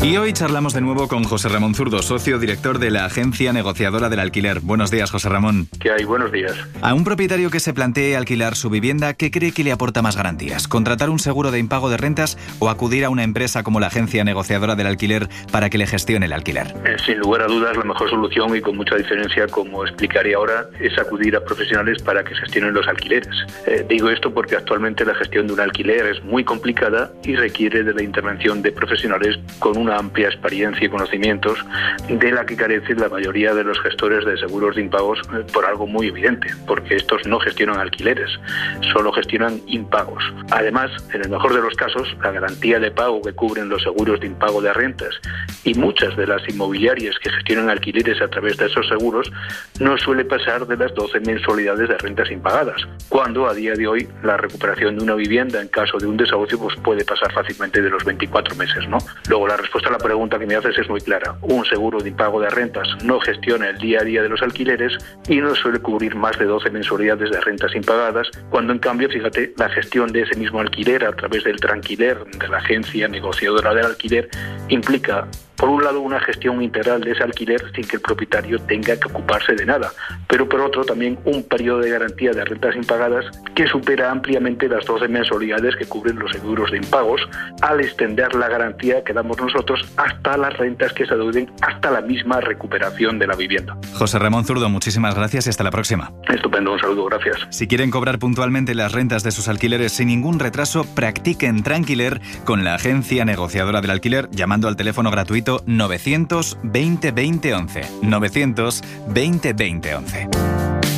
Y hoy charlamos de nuevo con José Ramón Zurdo, socio director de la Agencia Negociadora del Alquiler. Buenos días, José Ramón. ¿Qué hay? Buenos días. A un propietario que se plantee alquilar su vivienda, ¿qué cree que le aporta más garantías? ¿Contratar un seguro de impago de rentas o acudir a una empresa como la Agencia Negociadora del Alquiler para que le gestione el alquiler? Sin lugar a dudas, la mejor solución, y con mucha diferencia, como explicaré ahora, es acudir a profesionales para que gestionen los alquileres. Digo esto porque actualmente la gestión de un alquiler es muy complicada y requiere de la intervención de profesionales con una amplia experiencia y conocimientos, de la que carecen la mayoría de los gestores de seguros de impagos por algo muy evidente, porque estos no gestionan alquileres, solo gestionan impagos. Además, en el mejor de los casos, la garantía de pago que cubren los seguros de impago de rentas y muchas de las inmobiliarias que gestionan alquileres a través de esos seguros no suele pasar de las 12 mensualidades de rentas impagadas, cuando a día de hoy la recuperación de una vivienda en caso de un desahucio pues puede pasar fácilmente de los 24 meses, ¿no? Luego, la respuesta a la pregunta que me haces es muy clara. Un seguro de impago de rentas no gestiona el día a día de los alquileres y no suele cubrir más de 12 mensualidades de rentas impagadas, cuando en cambio, fíjate, la gestión de ese mismo alquiler a través del Tranquiler, de la Agencia Negociadora del Alquiler, implica, por un lado, una gestión integral de ese alquiler sin que el propietario tenga que ocuparse de nada, pero por otro también un periodo de garantía de rentas impagadas que supera ampliamente las 12 mensualidades que cubren los seguros de impagos, al extender la garantía que damos nosotros hasta las rentas que se adeuden hasta la misma recuperación de la vivienda. José Ramón Zurdo, muchísimas gracias y hasta la próxima. Estupendo, un saludo, gracias. Si quieren cobrar puntualmente las rentas de sus alquileres sin ningún retraso, practiquen Tranquiler con la Agencia Negociadora del Alquiler llamando al teléfono gratuito 920 20 11. 920 20 11.